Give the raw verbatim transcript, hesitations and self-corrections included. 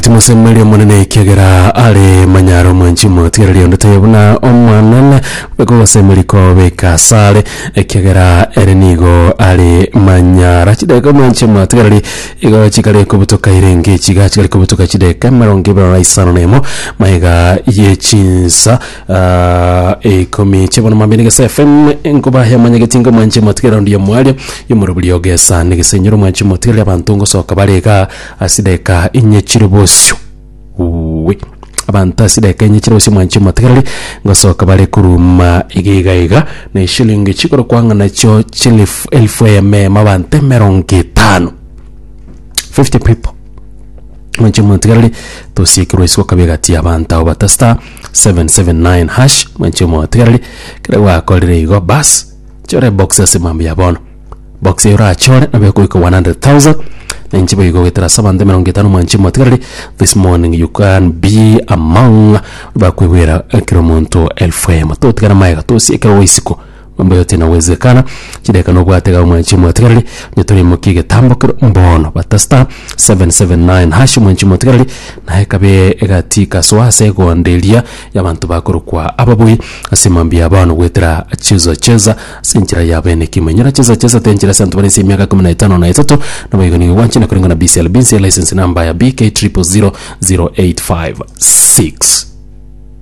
Mutimo semeli monene kegera ale manyaro mwanchi motirali ondote yabuna omwanana beko semeli ko beka sale kegera erenigo ale manyara chideka mwanchi motirali igo chikale kubutoka irenge chiga chikale kubutoka chideka maronge bra isano nemo maiga yechinsa uh, e komi chibona mambini gesa F M enkuba ya manyagetinga mwanchi motirali ndiyo mwali yumurubuli ogesa nigesenyoro mwanchi motirali abantungo soka bareka asideka inyechiro bosyo uwe abanta sideka inyechiro bosyo mwanchi motirali ngosoka bare kuruma igigaiga na shilingi chikoro kwanga nacho chilif elfu ya mema abante meronge tano fifty people mwanchi motirali tosikiro iswa kabegati abanta obatasta seven seven nine hash mwanchi motirali kira wakolire igo bas chore boxes mambi yabono box yora chore na beko iko one hundred thousand Nenchi ba yuko getara sabande meronge tano mwanchi motirali. This morning you can be among ba kwewera kiromonto elfu ya matotikana maiga tosi ekero isiko mambo yote inawezekana chideka no bwatega mwanchi motirali nyotori mukige tambokero mbono batasta seven seven nine hash mwanchi motirali na hekabe egatika swase gondelia yabantu bakuru kwa ababuyi asimambia abantu gwetera chizo cheza sinchira yabene kimenyera cheza cheza tenchira santu bane simyaka kumi na tano na itatu na bayigoni wanchi na kuringa na B C L B C license number ya B K zero zero zero eight five six